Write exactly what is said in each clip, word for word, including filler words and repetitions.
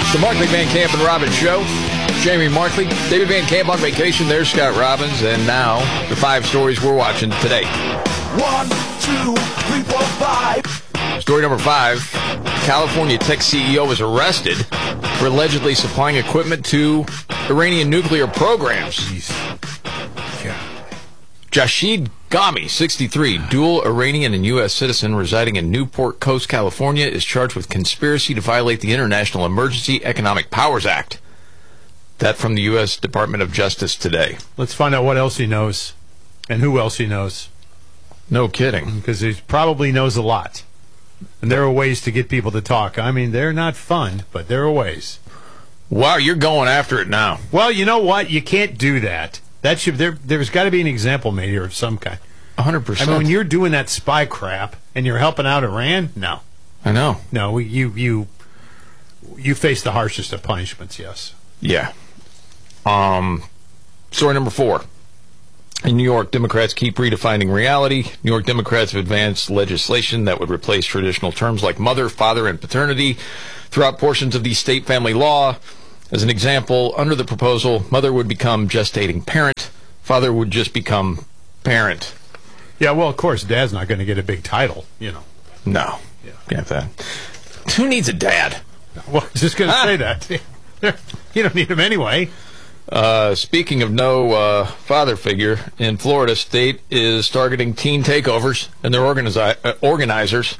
The Markley, Van Camp, and Robbins Show. Jamie Markley, David Van Camp on vacation. There's Scott Robbins. And now, the five stories we're watching today. One, two, three, four, five. Story number five. California tech C E O was arrested for allegedly supplying equipment to Iranian nuclear programs. Jeez. Yeah. Jashid Ghami, sixty-three, dual Iranian and U S citizen residing in Newport Coast, California, is charged with conspiracy to violate the International Emergency Economic Powers Act. That from the U S Department of Justice today. Let's find out what else he knows and who else he knows. No kidding. Because he probably knows a lot. And there are ways to get people to talk. I mean, they're not fun, but there are ways. Wow, you're going after it now. Well, you know what? You can't do that. That should there. There's got to be an example made here of some kind. one hundred percent. I mean, when you're doing that spy crap and you're helping out Iran, no, I know. no, you you you face the harshest of punishments. Yes. Yeah. Um, story number four. In New York, Democrats keep redefining reality. New York Democrats have advanced legislation that would replace traditional terms like mother, father, and paternity throughout portions of the state family law. As an example, under the proposal, mother would become gestating parent, father would just become parent. Yeah, well, of course, dad's not going to get a big title, you know. No. Yeah. Get that. Who needs a dad? Well, I was just going to say that. You don't need him anyway. Uh, speaking of no uh, father figure, in Florida, state is targeting teen takeovers and their organizi- uh, organizers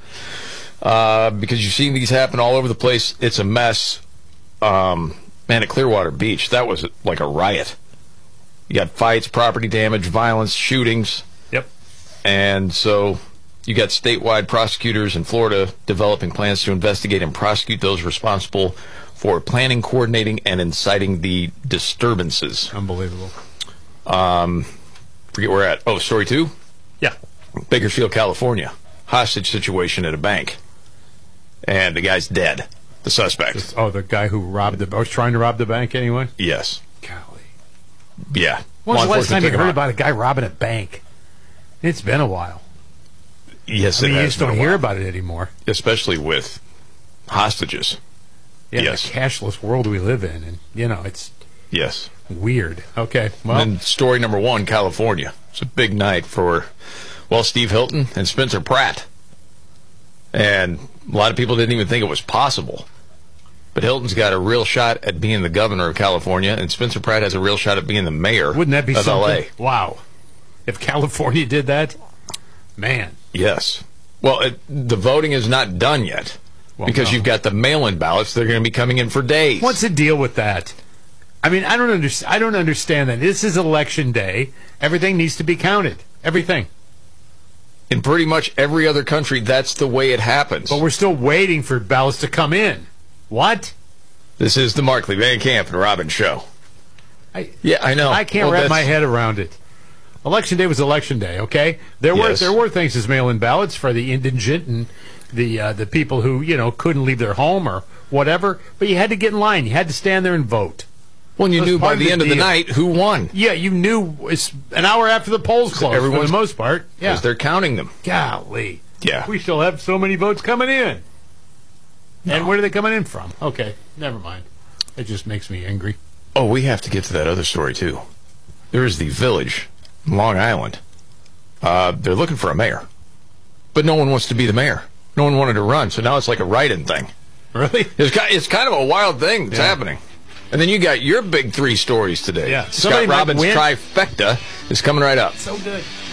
uh, because you've seen these happen all over the place. It's a mess. Um, man, at Clearwater Beach, that was like a riot. You got fights, property damage, violence, shootings. Yep. And so you got statewide prosecutors in Florida developing plans to investigate and prosecute those responsible for planning, coordinating, and inciting the disturbances. Unbelievable. Um, forget where we're at. Oh, story two? Yeah. Bakersfield, California. Hostage situation at a bank. And the guy's dead. The suspect. Just, oh, the guy who robbed the... I was trying to rob the bank anyway? Yes. Golly. Yeah. When was the last time you heard on. about a guy robbing a bank? It's been a while. Yes, I mean, it you has just been don't a hear while. about it anymore. Especially with hostages. Yeah, Yes. the cashless world we live in, and you know it's Yes. weird. Okay, well, And then story number one, California. It's a big night for, well, Steve Hilton and Spencer Pratt. And a lot of people didn't even think it was possible. But Hilton's got a real shot at being the governor of California, and Spencer Pratt has a real shot at being the mayor wouldn't that be of something? L A. Wow, if California did that, man. Yes. Well, it, the voting is not done yet. Well, because no. you've got the mail-in ballots. They're going to be coming in for days. What's the deal with that? I mean, I don't understand. I don't understand that. This is election day. Everything needs to be counted. Everything. In pretty much every other country, that's the way it happens. But we're still waiting for ballots to come in. What? This is the Markley, Van Camp, and Robbins Show. I, Yeah, I know. I can't Well, wrap my that's- head around it. Election day was election day, okay? There were Yes. there were things as mail-in ballots for the indigent and the uh, the people who, you know, couldn't leave their home or whatever, but you had to get in line. You had to stand there and vote. Well, you It was knew part by of the the end of the deal. night who won. Yeah, you knew it's an hour after the polls closed for everyone's- the most part. Yeah. Because they're counting them. Golly. Yeah. We still have so many votes coming in. And where are they coming in from? Okay, never mind. It just makes me angry. Oh, we have to get to that other story, too. There is the Village, in Long Island. Uh, they're looking for a mayor. But no one wants to be the mayor. No one wanted to run, so now it's like a write-in thing. Really? It's kind, it's kind of a wild thing that's Yeah. happening. And then you got your big three stories today. Yeah. Scott Somebody might Robbins' win. trifecta is coming right up. So good.